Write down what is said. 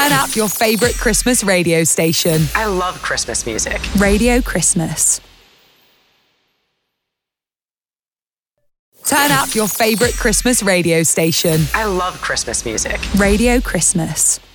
Turn up your favorite Christmas radio station. I love Christmas music. Radio Christmas. Turn up your favorite Christmas radio station. I love Christmas music. Radio Christmas.